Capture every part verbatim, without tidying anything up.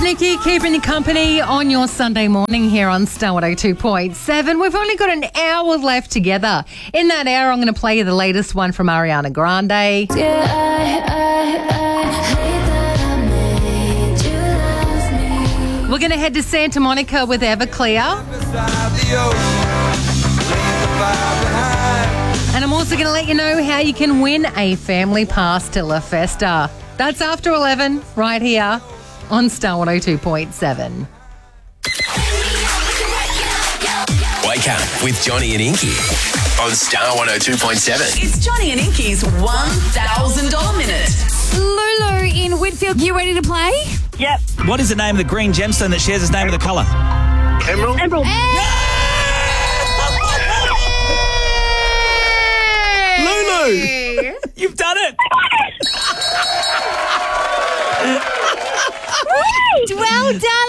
Nikki keeping you company on your Sunday morning here on Star one oh two point seven. We've only got an hour left together. In that hour, I'm going to play you the latest one from Ariana Grande. Yeah, I, I, I hate that I made you love me. We're going to head to Santa Monica with Everclear. And I'm also going to let you know how you can win a family pass to La Festa. That's after eleven, right here on Star one oh two point seven. Wake up with Johnny and Inky on Star one oh two point seven. It's Johnny and Inky's one thousand dollars minute. Lulu in Whitfield, you ready to play? Yep. What is the name of the green gemstone that shares its name with the colour? Emerald. Emerald. Lulu! You've done it! Well done,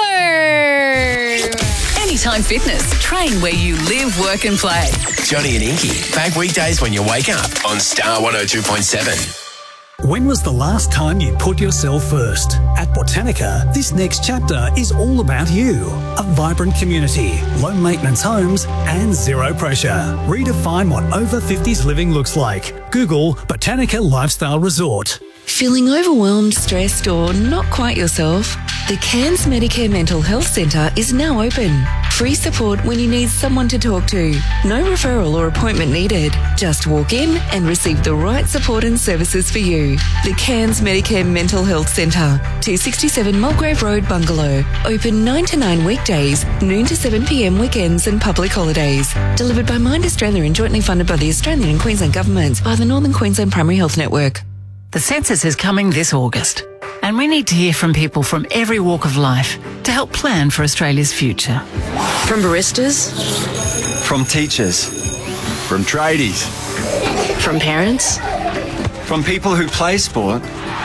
Lulu! Anytime Fitness. Train where you live, work and play. Johnny and Inky, back weekdays when you wake up on Star one oh two point seven. When was the last time you put yourself first? At Botanica, this next chapter is all about you. A vibrant community, low maintenance homes, and zero pressure. Redefine what over fifties living looks like. Google Botanica Lifestyle Resort. Feeling overwhelmed, stressed, or not quite yourself? The Cairns Medicare Mental Health Centre is now open. Free support when you need someone to talk to. No referral or appointment needed. Just walk in and receive the right support and services for you. The Cairns Medicare Mental Health Centre, two sixty-seven Mulgrave Road, Bungalow. Open nine to nine weekdays, noon to seven p m weekends and public holidays. Delivered by Mind Australia and jointly funded by the Australian and Queensland governments by the Northern Queensland Primary Health Network. The census is coming this August, and we need to hear from people from every walk of life to help plan for Australia's future. From baristas, from teachers, from tradies, from parents, from people who play sport,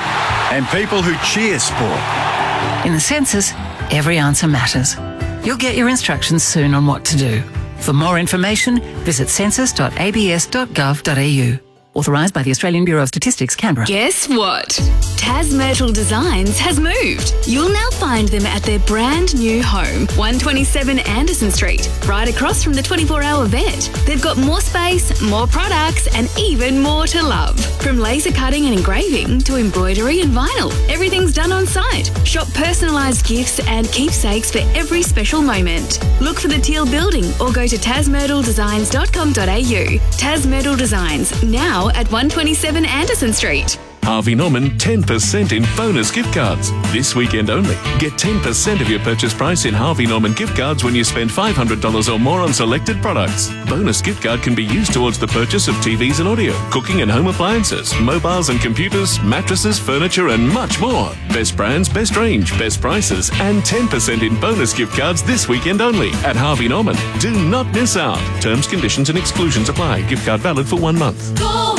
and people who cheer sport. In the census, every answer matters. You'll get your instructions soon on what to do. For more information, visit census dot a b s dot gov dot a u. Authorised by the Australian Bureau of Statistics, Canberra. Guess what? Tas Myrtle Designs has moved. You'll now find them at their brand new home, one twenty-seven Anderson Street, right across from the twenty-four hour vet. They've got more space, more products, and even more to love. From laser cutting and engraving to embroidery and vinyl, everything's done on site. Shop personalised gifts and keepsakes for every special moment. Look for the Teal Building or go to tas myrtle designs dot com dot a u. Tas Myrtle Designs, now at one twenty-seven Anderson Street. Harvey Norman ten percent in bonus gift cards. This weekend only. Get ten percent of your purchase price in Harvey Norman gift cards when you spend five hundred dollars or more on selected products. Bonus gift card can be used towards the purchase of T Vs and audio, cooking and home appliances, mobiles and computers, mattresses, furniture and much more. Best brands, best range, best prices and ten percent in bonus gift cards this weekend only at Harvey Norman. Do not miss out. Terms, conditions and exclusions apply. Gift card valid for one month. Go!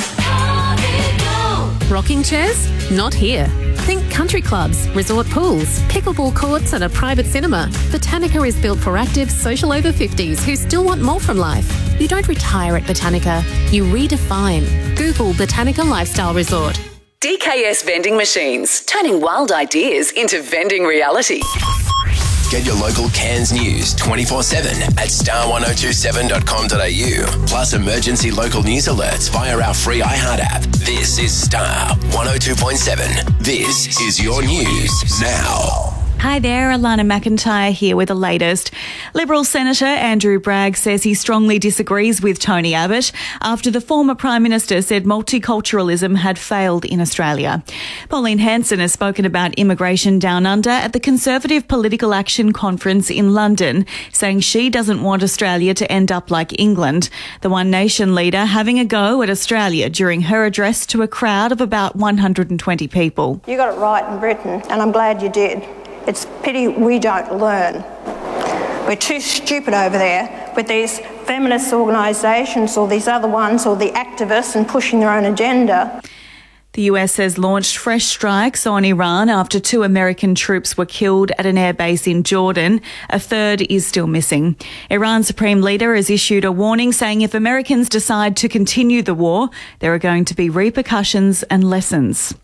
Rocking chairs? Not here. Think country clubs, resort pools, pickleball courts and a private cinema. Botanica is built for active, social over fifties who still want more from life. You don't retire at Botanica, you redefine. Google Botanica Lifestyle Resort. D K S Vending Machines, turning wild ideas into vending reality. Get your local Cairns news twenty-four seven at star one oh two seven dot com dot a u. Plus emergency local news alerts via our free iHeart app. This is Star one oh two point seven. This is your news now. Hi there, Alana McIntyre here with the latest. Liberal Senator Andrew Bragg says he strongly disagrees with Tony Abbott after the former Prime Minister said multiculturalism had failed in Australia. Pauline Hanson has spoken about immigration down under at the Conservative Political Action Conference in London, saying she doesn't want Australia to end up like England. The One Nation leader having a go at Australia during her address to a crowd of about one hundred twenty people. You got it right in Britain, and I'm glad you did. It's a pity we don't learn. We're too stupid over there with these feminist organisations or these other ones or the activists and pushing their own agenda. The U S has launched fresh strikes on Iran after two American troops were killed at an airbase in Jordan. A third is still missing. Iran's Supreme Leader has issued a warning saying if Americans decide to continue the war, there are going to be repercussions and lessons.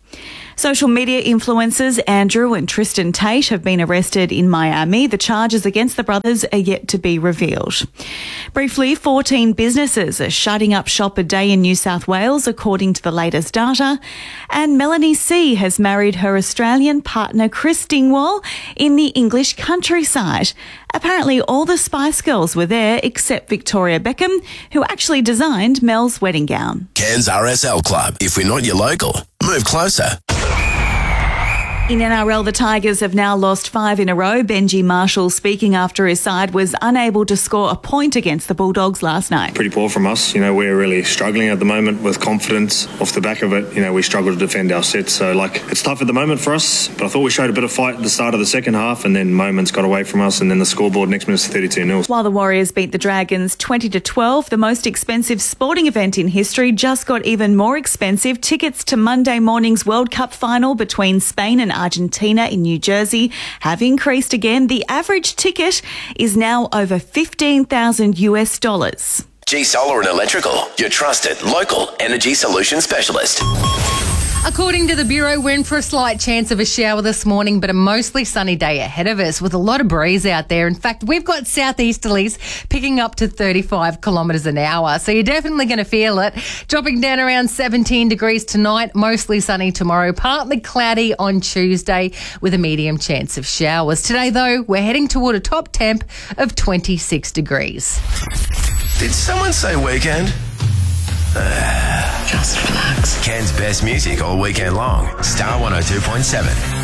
Social media influencers Andrew and Tristan Tate have been arrested in Miami. The charges against the brothers are yet to be revealed. Briefly, fourteen businesses are shutting up shop a day in New South Wales, according to the latest data. And Melanie C has married her Australian partner Chris Dingwall in the English countryside. Apparently all the Spice Girls were there except Victoria Beckham, who actually designed Mel's wedding gown. Cairns R S L Club. If we're not your local, move closer. In N R L, the Tigers have now lost five in a row. Benji Marshall, speaking after his side, was unable to score a point against the Bulldogs last night. Pretty poor from us. You know, we're really struggling at the moment with confidence. Off the back of it, you know, we struggle to defend our sets. So, like, it's tough at the moment for us, but I thought we showed a bit of fight at the start of the second half, and then moments got away from us, and then the scoreboard next minute's thirty-two nil. While the Warriors beat the Dragons twenty to twelve, the most expensive sporting event in history just got even more expensive. Tickets to Monday morning's World Cup final between Spain and Argentina in New Jersey have increased again. The average ticket is now over fifteen thousand US dollars. G Solar and Electrical, your trusted local energy solution specialist. According to the Bureau, we're in for a slight chance of a shower this morning, but a mostly sunny day ahead of us with a lot of breeze out there. In fact, we've got southeasterlies picking up to thirty-five kilometres an hour, so you're definitely going to feel it. Dropping down around seventeen degrees tonight, mostly sunny tomorrow, partly cloudy on Tuesday with a medium chance of showers. Today, though, we're heading toward a top temp of twenty-six degrees. Did someone say weekend? Uh, just relax. Cairns' best music all weekend long. Star one oh two point seven.